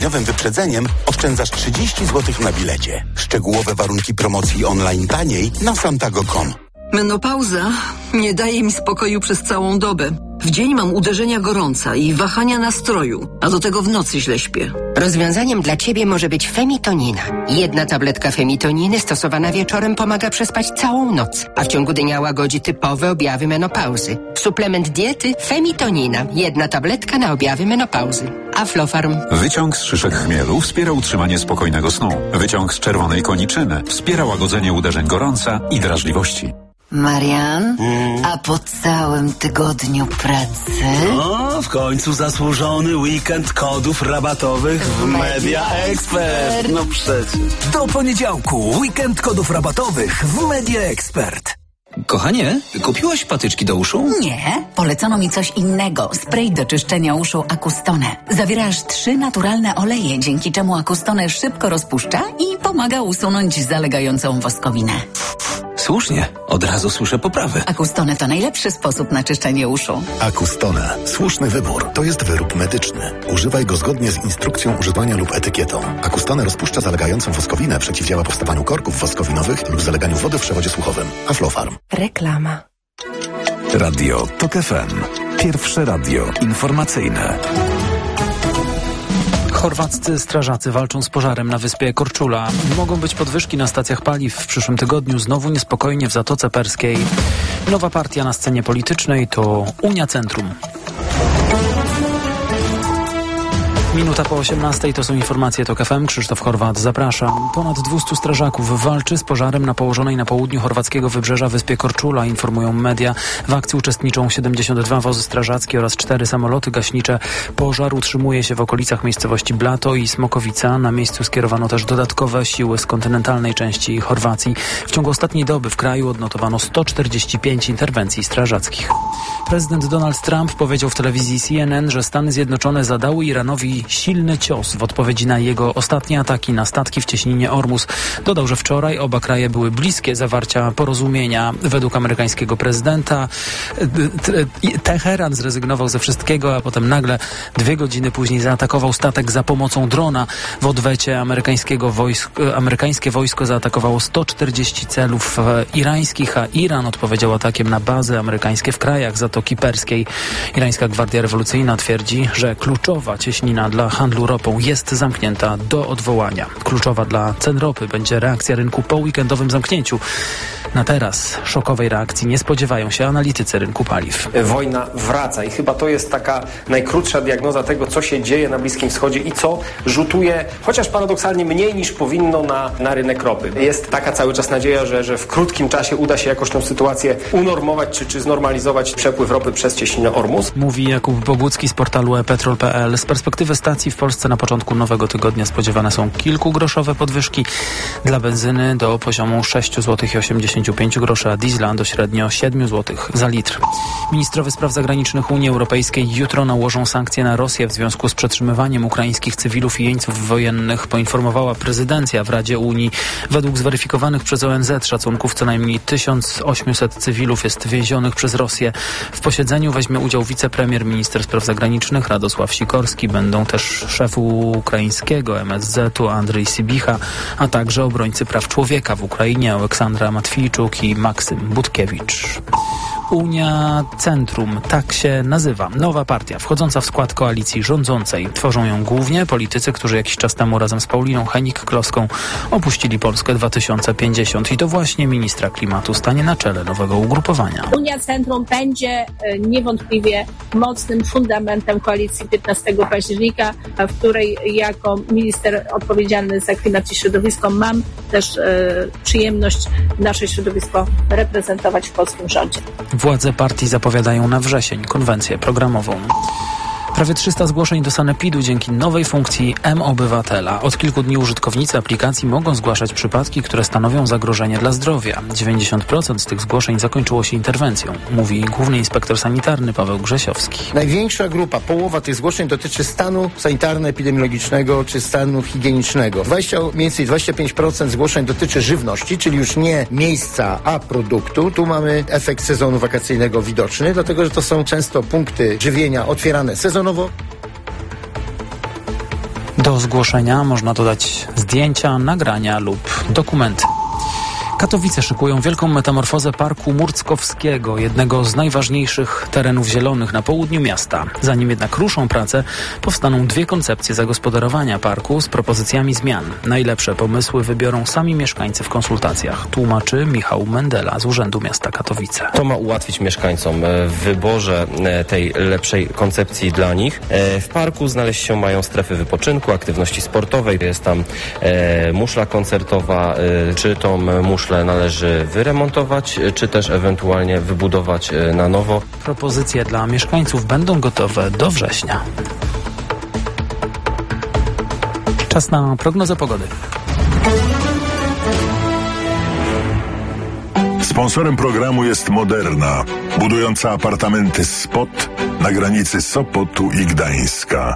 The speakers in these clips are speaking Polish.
dniowym wyprzedzeniem oszczędzasz 30 zł na bilecie. Szczegółowe warunki promocji online taniej na santago.com. Menopauza nie daje mi spokoju przez całą dobę. W dzień mam uderzenia gorąca i wahania nastroju, a do tego w nocy źle śpię. Rozwiązaniem dla Ciebie może być Femitonina. 1 tabletka Femitoniny stosowana wieczorem pomaga przespać całą noc, a w ciągu dnia łagodzi typowe objawy menopauzy. Suplement diety Femitonina. 1 tabletka na objawy menopauzy. Aflofarm. Wyciąg z szyszek chmielu wspiera utrzymanie spokojnego snu. Wyciąg z czerwonej koniczyny wspiera łagodzenie uderzeń gorąca i drażliwości. Marian, a po całym tygodniu pracy? No, w końcu zasłużony weekend kodów rabatowych w Media Expert. No przecież. Do poniedziałku weekend kodów rabatowych w Media Expert. Kochanie, kupiłaś patyczki do uszu? Nie, polecono mi coś innego. Spray do czyszczenia uszu Acustone. Zawiera aż 3 naturalne oleje, dzięki czemu Acustone szybko rozpuszcza i pomaga usunąć zalegającą woskowinę. Słusznie, od razu słyszę poprawę. Acustone to najlepszy sposób na czyszczenie uszu. Acustone. Słuszny wybór. To jest wyrób medyczny. Używaj go zgodnie z instrukcją używania lub etykietą. Acustone rozpuszcza zalegającą woskowinę, przeciwdziała powstawaniu korków woskowinowych lub zaleganiu wody w przewodzie słuchowym. Aflofarm. Reklama. Radio TOK FM. Pierwsze radio informacyjne. Chorwaccy strażacy walczą z pożarem na wyspie Korczula. Mogą być podwyżki na stacjach paliw w przyszłym tygodniu. Znowu niespokojnie w Zatoce Perskiej. Nowa partia na scenie politycznej to Unia Centrum. Minuta po 18:00 to są informacje TOK FM. Krzysztof Horwat, zapraszam. Ponad 200 strażaków walczy z pożarem na położonej na południu chorwackiego wybrzeża wyspie Korczula, informują media. W akcji uczestniczą 72 wozy strażackie oraz 4 samoloty gaśnicze. Pożar utrzymuje się w okolicach miejscowości Blato i Smokowica. Na miejscu skierowano też dodatkowe siły z kontynentalnej części Chorwacji. W ciągu ostatniej doby w kraju odnotowano 145 interwencji strażackich. Prezydent Donald Trump powiedział w telewizji CNN, że Stany Zjednoczone zadały Iranowi silny cios w odpowiedzi na jego ostatnie ataki na statki w cieśninie Ormus. Dodał, że wczoraj oba kraje były bliskie zawarcia porozumienia. Według amerykańskiego prezydenta Teheran zrezygnował ze wszystkiego, a potem nagle 2 godziny później zaatakował statek za pomocą drona. W odwecie amerykańskie wojsko zaatakowało 140 celów irańskich, a Iran odpowiedział atakiem na bazy amerykańskie w krajach Zatoki Perskiej. Irańska Gwardia Rewolucyjna twierdzi, że kluczowa cieśnina dla handlu ropą jest zamknięta do odwołania. Kluczowa dla cen ropy będzie reakcja rynku po weekendowym zamknięciu. Na teraz szokowej reakcji nie spodziewają się analitycy rynku paliw. Wojna wraca i chyba to jest taka najkrótsza diagnoza tego, co się dzieje na Bliskim Wschodzie i co rzutuje, chociaż paradoksalnie mniej niż powinno na rynek ropy. Jest taka cały czas nadzieja, że w krótkim czasie uda się jakoś tę sytuację unormować czy znormalizować przepływ ropy przez cieśninę Ormus. Mówi Jakub Bogucki z portalu ePetrol.pl. Z perspektywy stacji w Polsce na początku nowego tygodnia spodziewane są kilkugroszowe podwyżki. Dla benzyny do poziomu 6,85 zł, a diesla do średnio 7 zł za litr. Ministrowie spraw zagranicznych Unii Europejskiej jutro nałożą sankcje na Rosję w związku z przetrzymywaniem ukraińskich cywilów i jeńców wojennych, poinformowała prezydencja w Radzie Unii. Według zweryfikowanych przez ONZ szacunków co najmniej 1800 cywilów jest więzionych przez Rosję. W posiedzeniu weźmie udział wicepremier, minister spraw zagranicznych Radosław Sikorski. Będą też szef ukraińskiego MSZ-u Andrzej Sybicha, a także obrońcy praw człowieka w Ukrainie Aleksandra Matwijczuk i Maksym Budkiewicz. Unia Centrum, tak się nazywa. Nowa partia wchodząca w skład koalicji rządzącej. Tworzą ją głównie politycy, którzy jakiś czas temu razem z Pauliną Henik-Kloską opuścili Polskę 2050 i to właśnie ministra klimatu stanie na czele nowego ugrupowania. Unia Centrum będzie niewątpliwie mocnym fundamentem koalicji 15 października, w której jako minister odpowiedzialny za klimat i środowisko mam też przyjemność nasze środowisko reprezentować w polskim rządzie. Władze partii zapowiadają na wrzesień konwencję programową. Prawie 300 zgłoszeń do sanepidu dzięki nowej funkcji M-Obywatela. Od kilku dni użytkownicy aplikacji mogą zgłaszać przypadki, które stanowią zagrożenie dla zdrowia. 90% z tych zgłoszeń zakończyło się interwencją, mówi główny inspektor sanitarny Paweł Grzesiowski. Największa grupa, połowa tych zgłoszeń dotyczy stanu sanitarno-epidemiologicznego czy stanu higienicznego. Mniej więcej 25% zgłoszeń dotyczy żywności, czyli już nie miejsca, a produktu. Tu mamy efekt sezonu wakacyjnego widoczny, dlatego że to są często punkty żywienia otwierane sezonowo. Do Do zgłoszenia można dodać zdjęcia, nagrania lub dokumenty. Katowice szykują wielką metamorfozę Parku Murckowskiego, jednego z najważniejszych terenów zielonych na południu miasta. Zanim jednak ruszą prace, powstaną 2 koncepcje zagospodarowania parku z propozycjami zmian. Najlepsze pomysły wybiorą sami mieszkańcy w konsultacjach, tłumaczy Michał Mendela z Urzędu Miasta Katowice. To ma ułatwić mieszkańcom w wyborze tej lepszej koncepcji dla nich. W parku znaleźć się mają strefy wypoczynku, aktywności sportowej. Jest tam muszla koncertowa, czy tą muszlę należy wyremontować, czy też ewentualnie wybudować na nowo. Propozycje dla mieszkańców będą gotowe do września. Czas na prognozę pogody. Sponsorem programu jest Moderna, budująca apartamenty Spot na granicy Sopotu i Gdańska.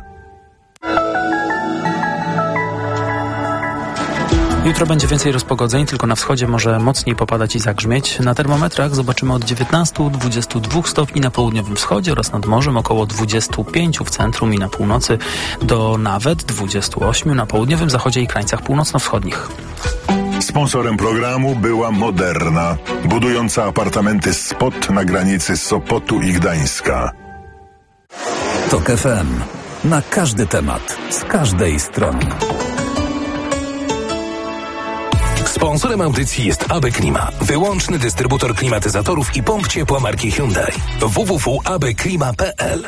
Jutro będzie więcej rozpogodzeń, tylko na wschodzie może mocniej popadać i zagrzmieć. Na termometrach zobaczymy od 19-22 stopni na południowym wschodzie oraz nad morzem, około 25 w centrum i na północy, do nawet 28 na południowym zachodzie i krańcach północno-wschodnich. Sponsorem programu była Moderna, budująca apartamenty Spot na granicy Sopotu i Gdańska. TOK FM. Na każdy temat, z każdej strony. Sponsorem audycji jest AB Klima, wyłączny dystrybutor klimatyzatorów i pomp ciepła marki Hyundai. www.abklima.pl.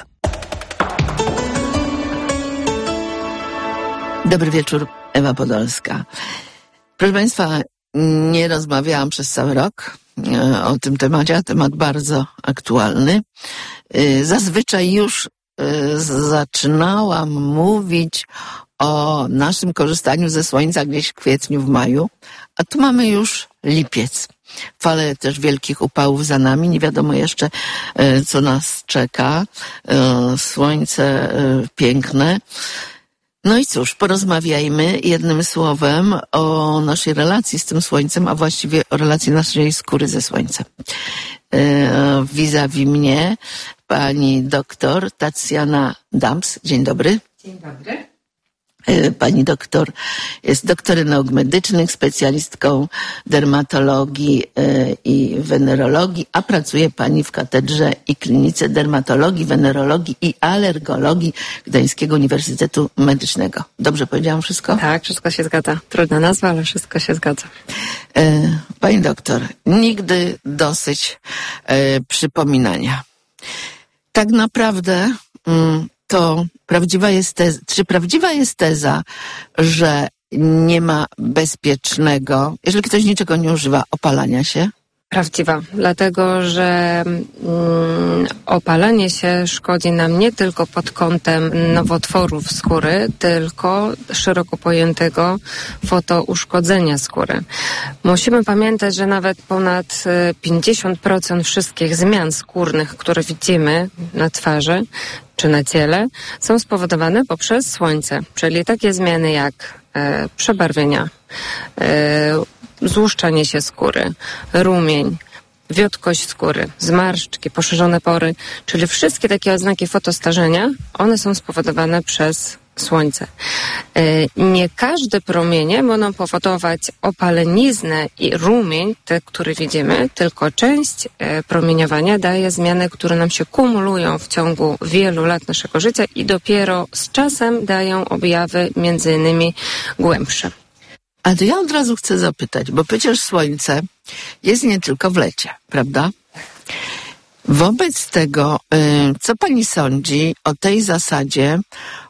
Dobry wieczór, Ewa Podolska. Proszę Państwa, nie rozmawiałam przez cały rok o tym temacie, a temat bardzo aktualny. Zazwyczaj już zaczynałam mówić o naszym korzystaniu ze słońca gdzieś w kwietniu, w maju, a tu mamy już lipiec. Fale też wielkich upałów za nami, nie wiadomo jeszcze, co nas czeka. Słońce piękne. No i cóż, porozmawiajmy jednym słowem o naszej relacji z tym słońcem, a właściwie o relacji naszej skóry ze słońcem. Vis-a-vis mnie pani doktor Tacjana Dams. Dzień dobry. Dzień dobry. Pani doktor jest doktorem nauk medycznych, specjalistką dermatologii i wenerologii, a pracuje pani w katedrze i klinice dermatologii, wenerologii i alergologii Gdańskiego Uniwersytetu Medycznego. Dobrze powiedziałam wszystko? Tak, wszystko się zgadza. Trudna nazwa, ale wszystko się zgadza. Pani doktor, nigdy dosyć przypominania. Tak naprawdę to prawdziwa jest teza, że nie ma bezpiecznego, jeżeli ktoś niczego nie używa, opalania się? Prawdziwa, dlatego że opalanie się szkodzi nam nie tylko pod kątem nowotworów skóry, tylko szeroko pojętego fotouszkodzenia skóry. Musimy pamiętać, że nawet ponad 50% wszystkich zmian skórnych, które widzimy na twarzy czy na ciele, są spowodowane poprzez słońce, czyli takie zmiany jak przebarwienia, złuszczanie się skóry, rumień, wiotkość skóry, zmarszczki, poszerzone pory, czyli wszystkie takie oznaki fotostarzenia, one są spowodowane przez słońce. Nie każde promienie będą powodować opaleniznę i rumień, te, które widzimy, tylko część promieniowania daje zmiany, które nam się kumulują w ciągu wielu lat naszego życia i dopiero z czasem dają objawy między innymi głębsze. A to ja od razu chcę zapytać, bo przecież słońce jest nie tylko w lecie, prawda? Wobec tego, co pani sądzi o tej zasadzie,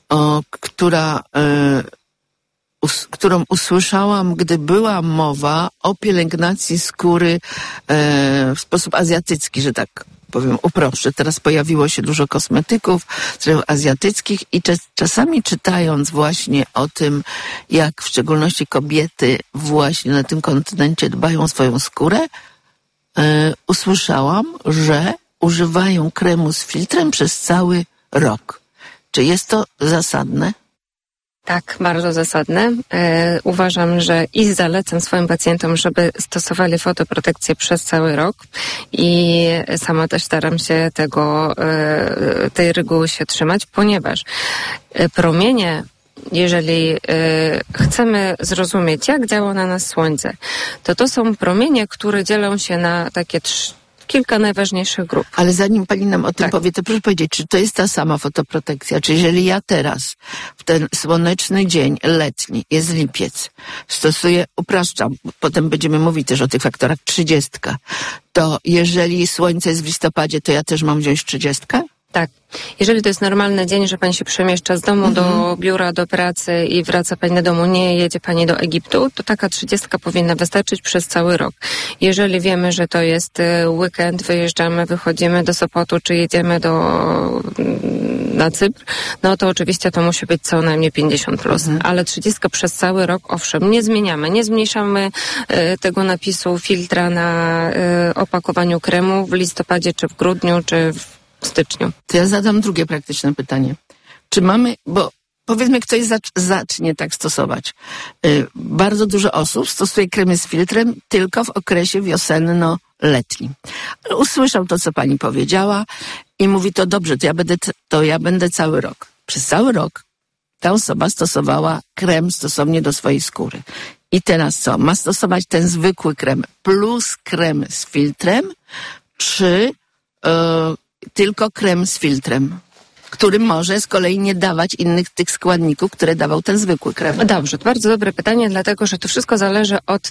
którą usłyszałam, gdy była mowa o pielęgnacji skóry w sposób azjatycki, że tak powiem, uproszczę. Teraz pojawiło się dużo kosmetyków azjatyckich i czasami czytając właśnie o tym, jak w szczególności kobiety właśnie na tym kontynencie dbają o swoją skórę, usłyszałam, że używają kremu z filtrem przez cały rok. Czy jest to zasadne? Tak, bardzo zasadne. Uważam, że i zalecam swoim pacjentom, żeby stosowali fotoprotekcję przez cały rok i sama też staram się tej reguły się trzymać, ponieważ promienie jeżeli chcemy zrozumieć, jak działa na nas słońce, to są promienie, które dzielą się na takie kilka najważniejszych grup. Ale zanim pani nam o tym powie, to proszę powiedzieć, czy to jest ta sama fotoprotekcja? Czy jeżeli ja teraz w ten słoneczny dzień letni, jest lipiec, stosuję, upraszczam, potem będziemy mówić też o tych faktorach 30, to jeżeli słońce jest w listopadzie, to ja też mam wziąć 30? Tak. Jeżeli to jest normalny dzień, że pani się przemieszcza z domu do biura, do pracy i wraca pani do domu, nie jedzie pani do Egiptu, to taka 30 powinna wystarczyć przez cały rok. Jeżeli wiemy, że to jest weekend, wyjeżdżamy, wychodzimy do Sopotu, czy jedziemy na Cypr, no to oczywiście to musi być co najmniej 50+. Ale 30 przez cały rok, owszem, nie zmieniamy, nie zmniejszamy tego napisu filtra na opakowaniu kremu w listopadzie, czy w grudniu, czy w styczniu. To ja zadam drugie praktyczne pytanie. Czy mamy, bo powiedzmy ktoś zacznie tak stosować. Bardzo dużo osób stosuje kremy z filtrem tylko w okresie wiosenno-letnim. Ale usłyszał to, co pani powiedziała i mówi, to dobrze, to ja będę cały rok. Przez cały rok ta osoba stosowała krem stosownie do swojej skóry. I teraz co? Ma stosować ten zwykły krem plus krem z filtrem, czy tylko krem z filtrem, który może z kolei nie dawać innych tych składników, które dawał ten zwykły krem? Dobrze, to bardzo dobre pytanie, dlatego że to wszystko zależy od